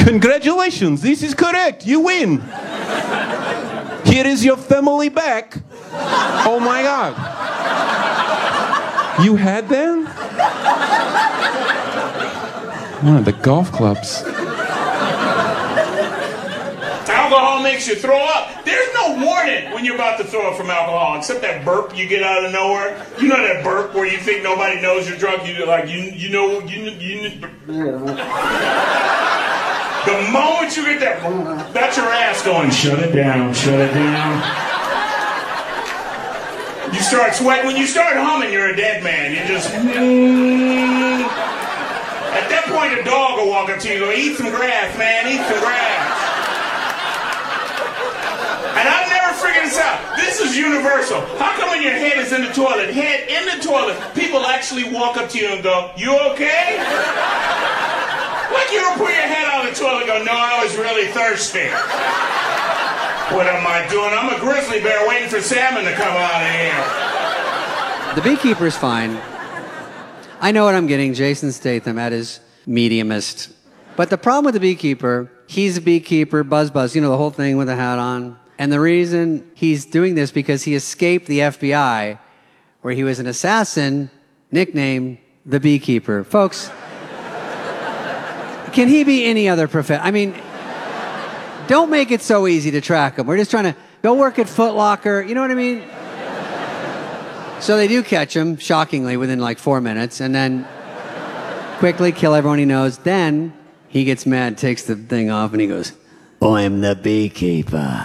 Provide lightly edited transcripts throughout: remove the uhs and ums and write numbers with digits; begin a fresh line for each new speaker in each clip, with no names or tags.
Congratulations, this is correct. You win. Here is your family back. Oh my God. You had them? One of the golf clubs.
Alcohol makes you throw up. There's no warning when you're about to throw up from alcohol, except that burp you get out of nowhere. You know that burp where you think nobody knows you're drunk. You like you know. The moment you get that, that's your ass going. Shut it down. Shut it down. You start sweating. When you start humming, you're a dead man. You just. At that point, a dog will walk up to you and go, "Eat some grass, man. Eat some grass." And I've never figured this out. This is universal. How come when your head is in the toilet, people actually walk up to you and go, "You okay?" Like you don't put your head out of the toilet and go, "No, I was really thirsty." What am I doing? I'm a grizzly bear waiting for salmon to come out of here.
The Beekeeper's fine. I know what I'm getting. Jason Statham at his mediumist. But the problem with the Beekeeper, he's a beekeeper, buzz, you know, the whole thing with the hat on. And the reason he's doing this because he escaped the FBI, where he was an assassin, nicknamed the Beekeeper. Folks, can he be any other profession? I mean, don't make it so easy to track him. We're just trying to go work at Foot Locker. You know what I mean? So they do catch him, shockingly, within like 4 minutes, and then quickly kill everyone he knows. Then he gets mad, takes the thing off, and he goes, "I'm the beekeeper.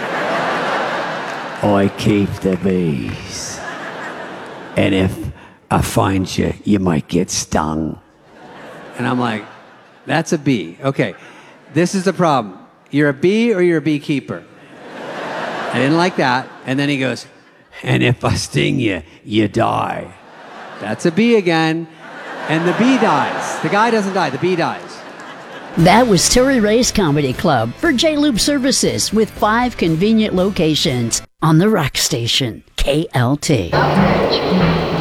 I keep the bees. And if I find you, you might get stung." And I'm like, that's a bee. Okay, this is the problem. You're a bee or you're a beekeeper? I didn't like that. And then he goes, "And if I sting you, you die." That's a bee again. And the bee dies. The guy doesn't die, the bee dies.
That was Terry Ray's Comedy Club for J-Lube Services with 5 convenient locations on the rock station, KLT.